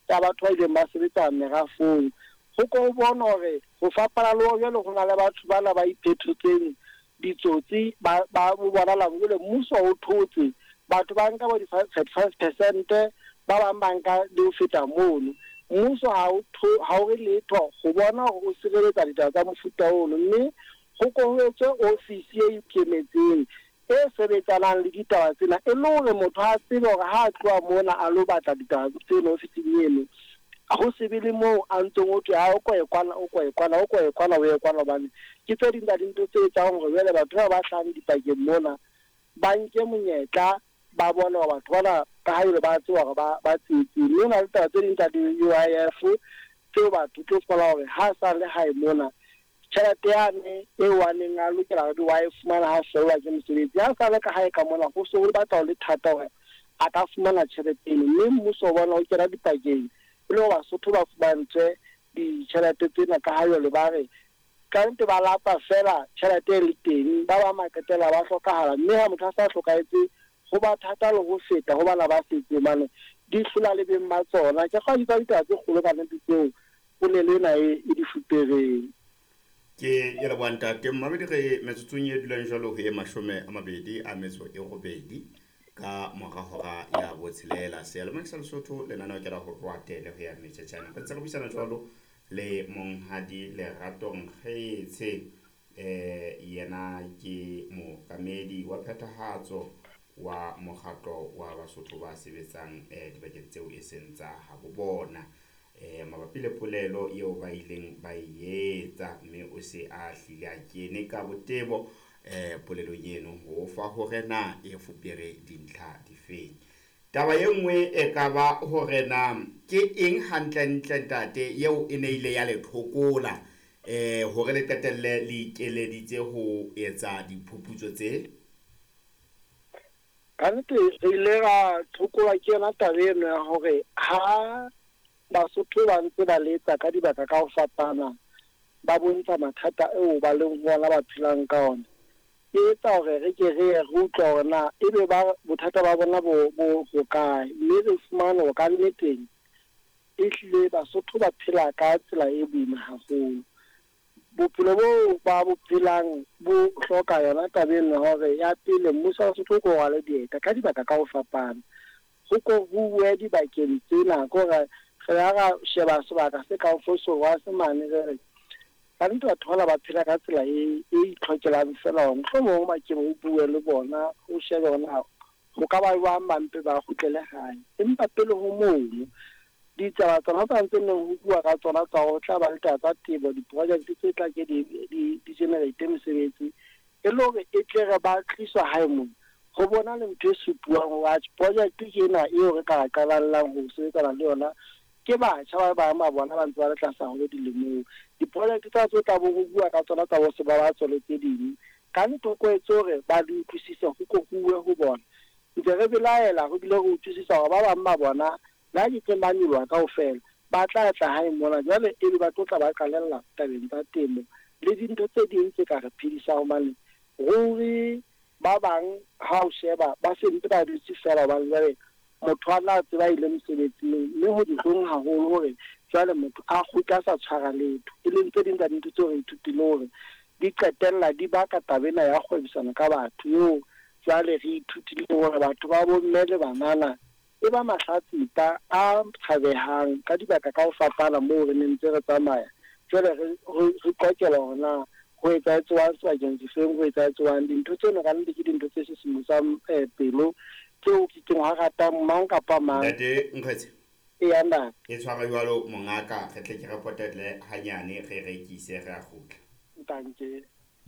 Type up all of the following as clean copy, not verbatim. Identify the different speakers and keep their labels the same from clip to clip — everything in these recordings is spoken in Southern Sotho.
Speaker 1: ya batho ba ileng ba sebetsa merafong go ko bona hore go fapana le ho jalo go na le batho bana ba iphethotseng ditsotsi ba bona la bole mmuso o thotse batho ba nka ba di 35% ba bang banka di ho feta mono mmuso ha o re letho go bona go sireletsa ditaba tsa mofuta ono mme go kohetswe ofisi e ikemetseng e sebetsanang le ditaba tsena e le hore motho a tsebe hore ha a tloa mona a lo batla ditaba tsena ofising eno go sebele mo a ntsong o tla o ko e kwana o ye kwana bane ke tse ding tsa dintho tse etsang hore jwale batho ba hlahang dipakeng mona ba nke monyetla ba bona hore batho bana ka ha ile ba tsewa hore ba tsitsi mme na le taba tse ding tsa di-UIF tseo batho tlo fola hore ha sa le hae mona tjhelete yane e waneng a lokela hore wa e fumana ha fela ke mosebetsi ha sa le ka hae ka mona go so go batla le thata hore a ka fumana tjhelete eno mme mmuso bona o kera dipakeng le ho Basotho ba fumantse ditjhelete tsena ka hayo le bare ka ntse ba lapa fela tjhelete e le teng ba ba maketela ba hlokahala mme ha motho a sa hlokaetse go ba thata le go feta go bana ba setse mane di hlola le beng ba tsona ke ga di tsa ditaba tse kgolo ka nnete tseo o le lena e di fupereng
Speaker 2: ke ya bwanta ke mabedi ge metsotsong e dulang jalo go e 28 ka mogahora ya botshelela sealemoeng sa Lesotho lenaneo ke ra go rwatele go ya metšetšana ba tsela buisana jalo le monghadi Lerato Nkgetse yena ke mokamedi wa phethahatso wa mokgatlo wa Basotho ba sebetsang dibakeng tseo e seng tsa ha bo bona mabapi le polelo eo ba ileng ba etsa mme o se a hlile a kene ka botebo polelo yeno ho fa hore na e fupere dintlha difeng taba ye nngwe e ka ba hore na ke eng hantle ntate yeo e ne ile ya le thokola hore le qetelle le ikeleditse ho etsa diphuputso tse
Speaker 1: ka nnete re ile ra thokola ke yona taba eno ya hore ha Basotho ba ntse ba letsa ka dibaka ka ho fapana ba bontsha mathata eo ba leng ho ona ba phelang ka ona e etsa hore re ke re utlwa hore na ebe ba bothata ba bona bo kae mme re fumana ho ka nneteng e hlile Basotho ba phela ka tsela e boima haholo bophelo bo ba bo phelang bo hloka yona tabeng hore ya pele mmuso wa Sotho ko wa le dieta ka dibaka ka ho fapana go ko buwe dibakeng tsena go re ga sheba sebaka se ka foso wa semane re ka ntwa thola ba phela ka tsela e itlhokelang fela go mo ba ke mo bue le bona o shebe ona go ka ba wa mampe ba khutlele hae empa pele ho moo ditaba tsona tsa ntse neng ho bua ka tsona tsa go tla ba le taba tsa tebo di-project tse tla ke di generate mesebetsi e le hore e tle re ba tliswa hae moo go bona le ntho e supuang wa project ke ena e re ka qalallang ho sebetsana le yona ke batjha ba bona ba ntse ba le tlasa ho dilemong di-project tsa tsa bo go bua ka tsona tsa bo se ba tsweletse ding ka ntoko e tsore ba di utlwisisa go go bue go bona ntse re belaela go bile go utlwisisa hore ba bang ba bona la di tsemanyolwa ka ofela ba tla hae mona jwale e le ba tlotla ba qalella tabeng tsa temo le dintho tse ding tse ka re phedisa ho mane ruri ba bang ha o sheba ba se ntse ba dutse fela ba jwale motho a la tseba ile mosebetsing mme ho dikgong haholo hore jwale motho a kgutla sa tshwara letho e leng tse ding tsa dintho tseo re ithutile hore di qetella di baka tabena ya kgwebisana ka batho yo jwale re ithutile hore batho ba bomme le banana e ba mahlatsipa a tshabehang ka dibaka ka ho fapana moo re neng ntse re tsamaya jwale re qokela hore na go etsa tswang sebakeng difeng go etsa tswang dintho tseno ka nnete ke dintho tse se semusang pelo tseo ke teng ha rata mang kapa mang
Speaker 2: ntate Nkgetse
Speaker 1: e yana
Speaker 2: e tshwara jwalo mongaka re tle ke reportele hanyane re rekise re a khutla
Speaker 1: ntanke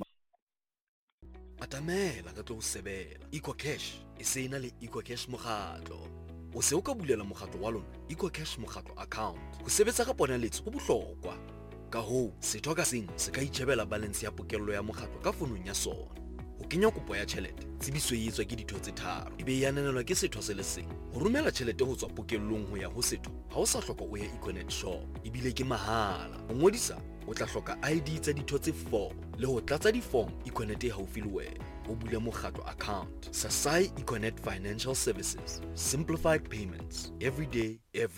Speaker 3: atamela ka tlo go sebela EcoCash e se ena le EcoCash mokgatlo o se o ka bulela mokgatlo wa lona EcoCash mokgatlo account go sebetsa ka ponaletso go bohlokwa ka ho setho ka seng se ka itjhebela balance ya pokello ya mokgatlo ka fonong ya sona ho kenya kopo ya tjhelete tsebiso e etswa ke ditho tse tharo ebe e ananelwa ke setho se le seng ho romela tjhelete ho tswa pokellong ho ya ho setho ha o sa hloka o ya Econet shop ebile ke mahala ho ngodisa o tla hloka ID tsa ditho tse 4 le ho tlatsa di-form Econet e haufi le wena o bule mokgatlo account Sasai Econet Financial Services simplified payments every day every